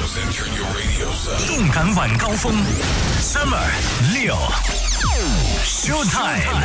动感晚高峰 Summer 6 Showtime。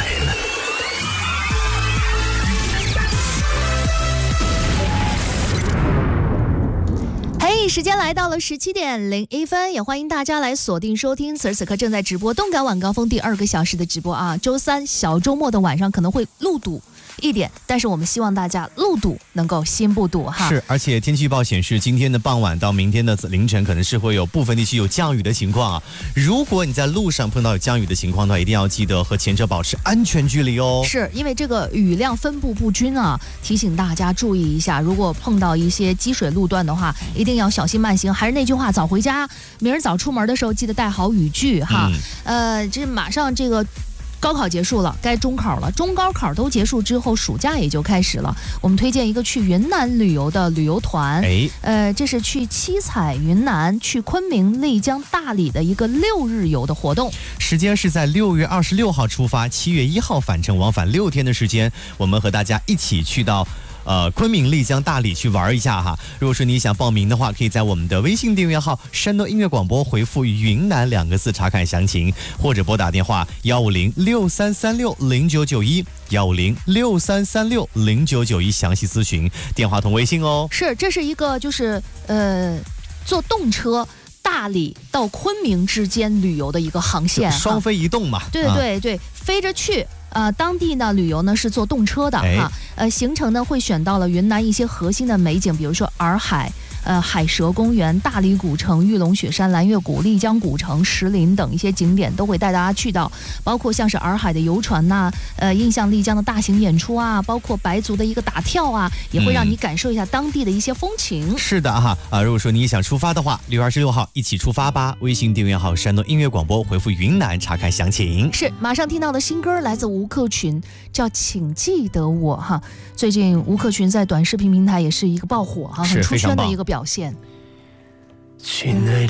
时间来到了17:01，也欢迎大家来锁定收听，此时此刻正在直播动感晚高峰第2个小时的直播啊。周三小周末的晚上可能会路堵一点，但是我们希望大家路堵能够心不堵哈。 是，而且天气预报显示，今天的傍晚到明天的凌晨可能是会有部分地区有降雨的情况啊。如果你在路上碰到有降雨的情况的话，一定要记得和前车保持安全距离哦。 是因为这个雨量分布不均啊，提醒大家注意一下，如果碰到一些积水路段的话，一定要小心慢行。还是那句话，早回家，明儿早出门的时候记得带好雨具哈。这马上这个高考结束了，该中考了，中高考都结束之后，暑假也就开始了。我们推荐一个去云南旅游的旅游团，这是去七彩云南、去昆明、丽江、大理的一个6日游的活动。 时间是在6月26号出发，7月1号返程，往返6天的时间。我们和大家一起去到昆明、丽江、大理去玩一下哈。如果说你想报名的话，可以在我们的微信订阅号山东音乐广播回复云南2个字查看详情，或者拨打电话15063360991 15063360991详细咨询，电话同微信哦。 是，这是一个就是坐动车大理到昆明之间旅游的一个航线， 双飞一动嘛。 对，飞着去。当地呢旅游呢是坐动车的哈，行程呢会选到了云南一些核心的美景，比如说洱海、海蛇公园、大理古城、玉龙雪山、蓝月谷、丽江古城、石林等一些景点都会带大家去到，包括像是洱海的游船呐，印象丽江的大型演出啊，包括白族的一个打跳啊，也会让你感受一下当地的一些风情。 是的哈，如果说你想出发的话，6月26号一起出发吧。微信订阅号山东音乐广播回复云南查看详情。 是，马上听到的新歌来自吴克群，叫请记得我哈。最近吴克群在短视频平台也是一个爆火哈，很出圈的一个表现。亲爱的